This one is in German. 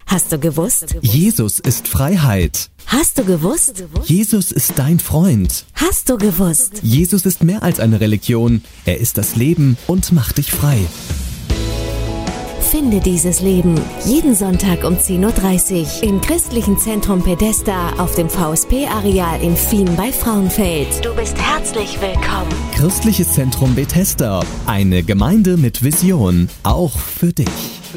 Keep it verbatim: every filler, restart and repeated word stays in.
Hast du gewusst? Jesus ist Freiheit. Hast du gewusst? Jesus ist dein Freund. Hast du gewusst? Jesus ist mehr als eine Religion. Er ist das Leben und macht dich frei. Finde dieses Leben jeden Sonntag um zehn Uhr dreißig im Christlichen Zentrum Bethesda auf dem V S P-Areal in Fien bei Frauenfeld. Du bist herzlich willkommen. Christliches Zentrum Bethesda. Eine Gemeinde mit Vision. Auch für dich.